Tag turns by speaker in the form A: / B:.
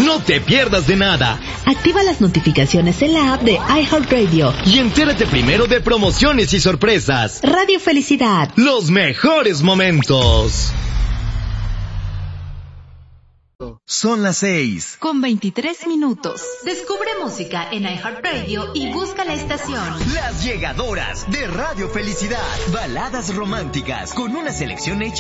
A: No te pierdas de nada.
B: Activa las notificaciones en la app de iHeartRadio
A: Y entérate primero de promociones y sorpresas.
B: Radio Felicidad.
A: Los mejores momentos.
C: Son las
B: 6:23. Descubre música en iHeartRadio y busca la estación.
C: Las llegadoras de Radio Felicidad. Baladas románticas con una selección hecha